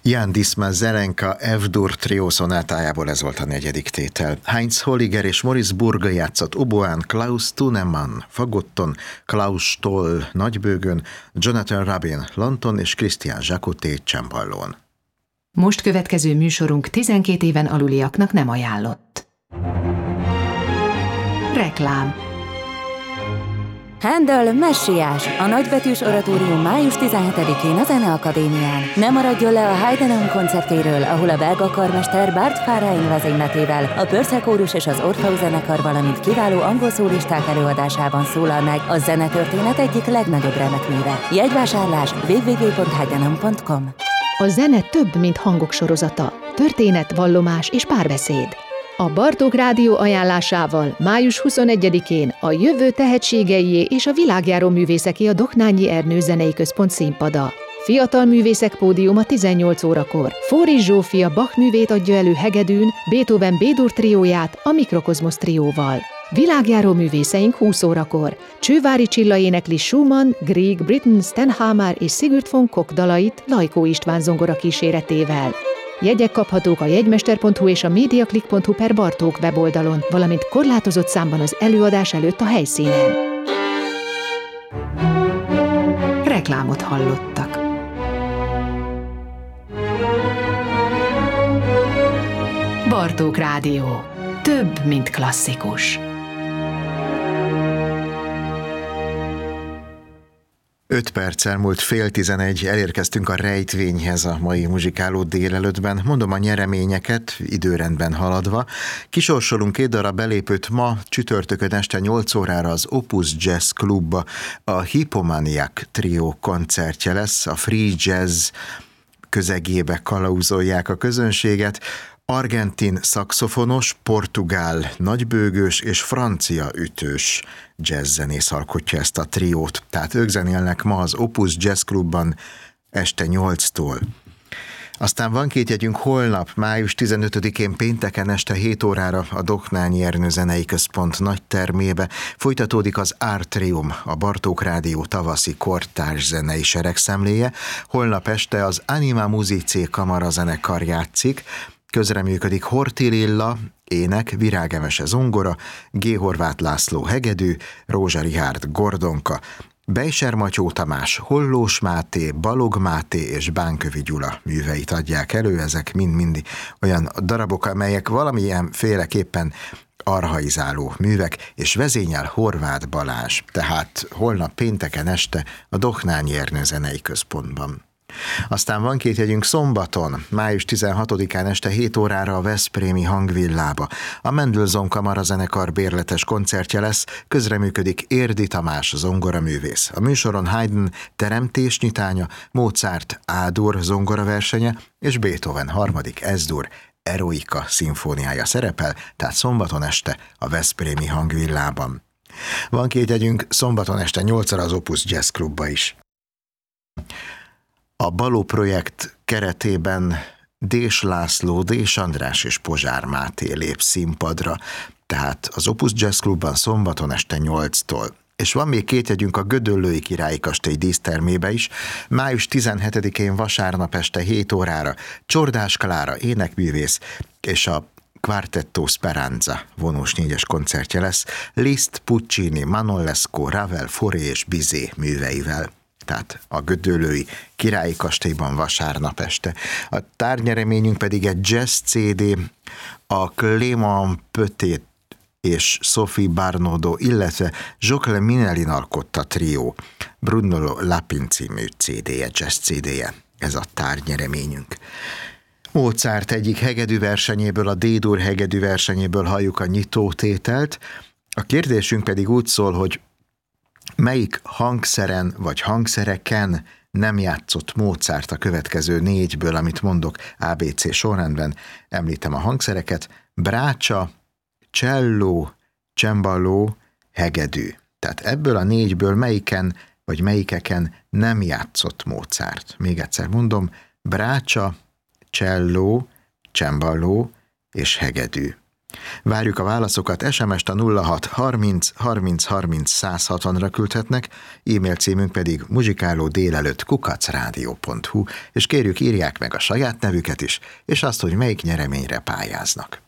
Jan Disma Zelenka F-dur trió szonátájából ez volt a negyedik tétel. Heinz Holliger és Moritz Burger játszott oboán, Klaus Thunemann fagotton, Klaus Stoll nagybőgön, Jonathan Rabin lanton és Christian Jacoté cemballón. Most következő műsorunk 12 éven aluliaknak nem ajánlott. Reklám. Handel Messiás, a nagybetűs oratórium május 17-én a Zeneakadémián. Ne maradjon le a Heidenheim koncertjéről, ahol a belga karmester Bart Fárain vezényletével a Pörsze kórus és az Orpheus zenekar, valamint kiváló angol szólisták előadásában szólal meg a zenetörténet egyik legnagyobb remekműve. Jegyvásárlás www.heidenheim.com. A zene több, mint hangok sorozata. Történet, vallomás és párbeszéd. A Bartók Rádió ajánlásával május 21-én a jövő tehetségeié és a világjáró művészeké a Doknányi Ernő Zenei Központ színpada. Fiatal művészek pódiuma 18 órakor. Fóris Zsófia Bach művét adja elő hegedűn, Beethoven B-dur trióját a Mikrokozmosz trióval. Világjáró művészeink 20 órakor. Csővári Csilla énekli Schumann, Grieg, Britten, Stenhamer és Sigurd von Koch dalait Lajkó István zongora kíséretével. Jegyek kaphatók a jegymester.hu és a mediaclick.hu per Bartók weboldalon, valamint korlátozott számban az előadás előtt a helyszínen. Reklámot hallottak. Bartók Rádió. Több, mint klasszikus. 5 perc elmúlt 10:30, elérkeztünk a rejtvényhez a mai muzsikáló délelőttben. Mondom a nyereményeket, időrendben haladva. Kisorsolunk 2 darab belépőt ma, csütörtökön este 8 órára az Opus Jazz Klubba. A Hippomaniac trió koncertje lesz, a free jazz közegébe kalauzolják a közönséget. Argentin szaxofonos, portugál nagybőgős és francia ütős jazzzenész alkotja ezt a triót. Tehát ők zenélnek ma az Opus Jazz Klubban este 8-tól. Aztán van 2 jegyünk holnap, május 15-én pénteken este 7 órára a Doknányi Ernő Zenei Központ nagy termébe. Folytatódik az Artrium, a Bartók Rádió tavaszi kortárs zenei seregszemléje. Holnap este az Anima Musicae kamarazenekar játszik. Közreműködik Horthy Lilla, ének, Virág Emese zongora, G. Horváth László hegedű, Rózsa Richárd gordonka, Bejser Matyó Tamás, Hollós Máté, Balog Máté és Bánkövi Gyula műveit adják elő. Ezek mind-mind olyan darabok, amelyek valamilyen féleképpen archaizáló művek, és vezényel Horváth Balázs, tehát holnap pénteken este a Doknányi Ernő Zenei Központban. Aztán van 2 jegyünk szombaton, május 16-án este 7 órára a Veszprémi Hangvillába. A Mendelssohn kamarazenekar bérletes koncertje lesz, közreműködik Érdi Tamás zongoraművész. A műsoron Haydn teremtés nyitánya, Mozart A-dur zongoraversenye és Beethoven 3. S-dur Eroika szimfóniája szerepel, tehát szombaton este a Veszprémi Hangvillában. Van 2 jegyünk szombaton este 8-ra az Opus Jazz Klubba is. A Baló projekt keretében Dés László, Dés András és Pozsár Máté lép színpadra, tehát az Opus Jazz Klubban szombaton este 8-tól. És van még 2 jegyünk a Gödöllői Királyi Kastély dísztermébe is, május 17-én vasárnap este 7 órára Csordás Klára énekművész és a Quartetto Speranza vonós 4-es koncertje lesz, Liszt, Puccini, Manon Lescaut, Ravel, Fauré és Bizet műveivel. Tehát a Gödöllői Királyi Kastélyban vasárnap este. A tárgynyereményünk pedig egy jazz CD, a Clément Petit és Sophie Barnardo, illetve Jocelyne Minelin alkotta trió Brunello Lapin című CD-je, jazz CD-je. Ez a tárgynyereményünk. Mozart egyik hegedűversenyéből, a D-dur hegedűversenyéből halljuk a nyitótételt. A kérdésünk pedig úgy szól, hogy melyik hangszeren vagy hangszereken nem játszott Mozart a következő 4-ből, amit mondok ABC sorrendben, említem a hangszereket: brácsa, cselló, cemballó, hegedű. Tehát ebből a 4-ből melyiken vagy melyikeken nem játszott Mozart. Még egyszer mondom: brácsa, cselló, cemballó és hegedű. Várjuk a válaszokat, SMS-t a 06 30 30 30 160-ra küldhetnek, e-mail címünk pedig muzsikálódélelőtt@radio.hu, és kérjük, írják meg a saját nevüket is, és azt, hogy melyik nyereményre pályáznak.